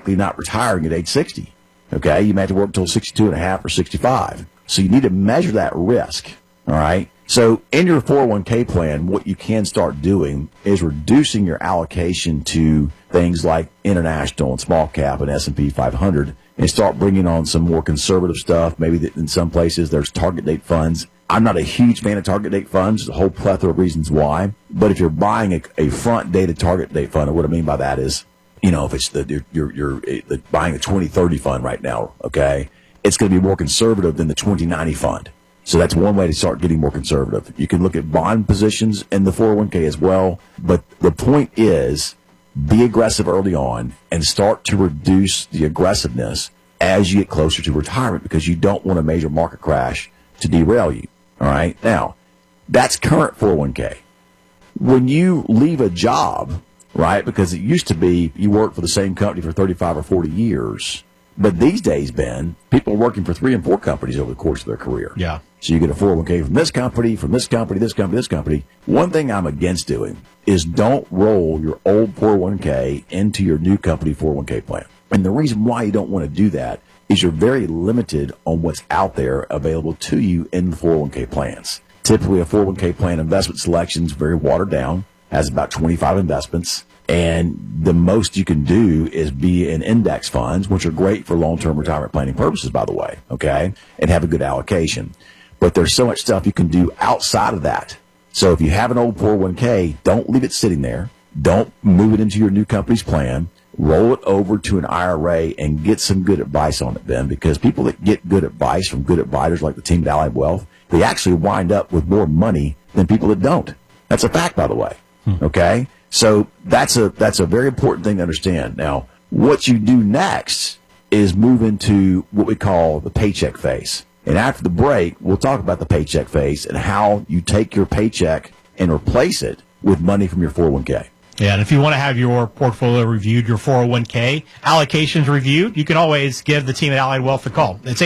likely not retiring at age 60. Okay, you may have to work until 62 and a half or 65. So you need to measure that risk. All right. So in your 401k plan, what you can start doing is reducing your allocation to things like international and small cap and S&P 500 and start bringing on some more conservative stuff. Maybe in some places there's target date funds. I'm not a huge fan of target date funds. There's a whole plethora of reasons why. But if you're buying a front dated target date fund, and what I mean by that is, if it's you're buying a 2030 fund right now, okay, it's going to be more conservative than the 2090 fund. So that's one way to start getting more conservative. You can look at bond positions in the 401k as well. But the point is, be aggressive early on and start to reduce the aggressiveness as you get closer to retirement, because you don't want a major market crash to derail you. All right. Now, that's current 401k. When you leave a job, right, because it used to be you work for the same company for 35 or 40 years. But these days, Ben, people are working for 3 and 4 companies over the course of their career. Yeah. So you get a 401k from this company, this company, this company. One thing I'm against doing is don't roll your old 401k into your new company 401k plan. And the reason why you don't want to do that is you're very limited on what's out there available to you in the 401k plans. Typically, a 401k plan investment selection is very watered down, has about 25 investments. And the most you can do is be in index funds, which are great for long-term retirement planning purposes, by the way, okay, and have a good allocation. But there's so much stuff you can do outside of that. So if you have an old 401k, don't leave it sitting there. Don't move it into your new company's plan. Roll it over to an IRA and get some good advice on it, Ben, because people that get good advice from good advisors like the team at Allied Wealth, they actually wind up with more money than people that don't. That's a fact, by the way, okay? So that's a very important thing to understand. Now, what you do next is move into what we call the paycheck phase. And after the break, we'll talk about the paycheck phase and how you take your paycheck and replace it with money from your 401k. Yeah, and if you want to have your portfolio reviewed, your 401k allocations reviewed, you can always give the team at Allied Wealth a call. It's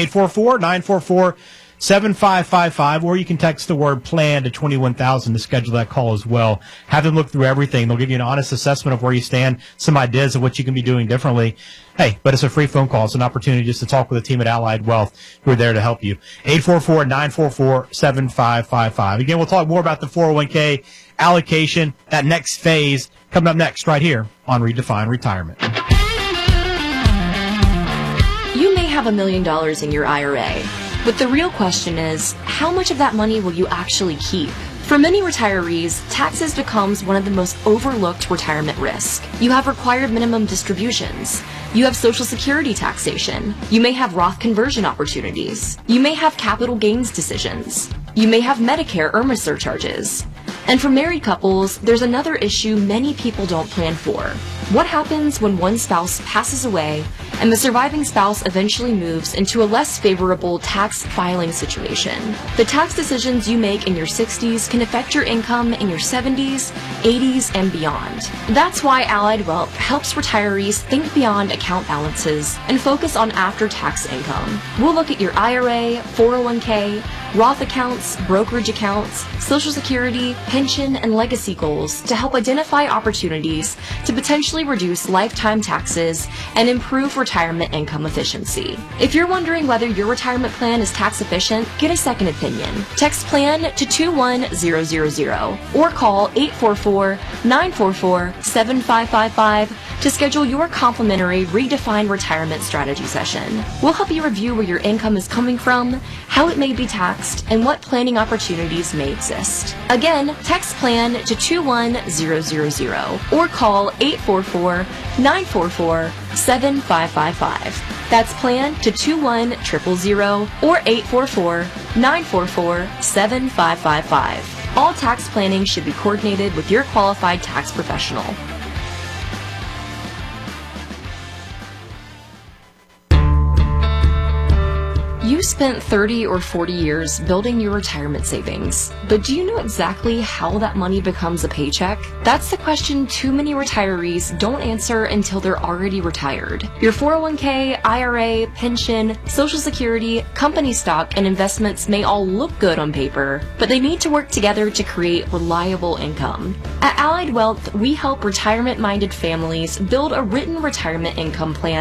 844-944-7555, or you can text the word PLAN to 21,000 to schedule that call as well. Have them look through everything. They'll give you an honest assessment of where you stand, some ideas of what you can be doing differently. Hey, but it's a free phone call. It's an opportunity just to talk with the team at Allied Wealth who are there to help you. 844-944-7555. Again, we'll talk more about the 401k allocation, that next phase, coming up next right here on Redefine Retirement. You may have $1 million in your IRA. But the real question is, how much of that money will you actually keep? For many retirees, taxes becomes one of the most overlooked retirement risks. You have required minimum distributions. You have Social Security taxation. You may have Roth conversion opportunities. You may have capital gains decisions. You may have Medicare IRMAA surcharges. And for married couples, there's another issue many people don't plan for. What happens when one spouse passes away and the surviving spouse eventually moves into a less favorable tax filing situation? The tax decisions you make in your 60s can affect your income in your 70s, 80s, and beyond. That's why Allied Wealth helps retirees think beyond account balances and focus on after-tax income. We'll look at your IRA, 401k, Roth accounts, brokerage accounts, Social Security, pension, and legacy goals to help identify opportunities to potentially reduce lifetime taxes and improve retirement income efficiency. If you're wondering whether your retirement plan is tax efficient, get a second opinion. Text PLAN to 21000 or call 844-944-7555 to schedule your complimentary Redefine Retirement Strategy session. We'll help you review where your income is coming from, how it may be taxed, and what planning opportunities may exist. Again, text PLAN to 21000 or call 844-944-7555. That's PLAN to 21000 or 844-944-7555. All tax planning should be coordinated with your qualified tax professional. You spent 30 or 40 years building your retirement savings, but do you know exactly how that money becomes a paycheck? That's the question too many retirees don't answer until they're already retired. Your 401k, IRA, pension, Social Security, company stock, and investments may all look good on paper, but they need to work together to create reliable income. At Allied Wealth, we help retirement-minded families build a written retirement income plan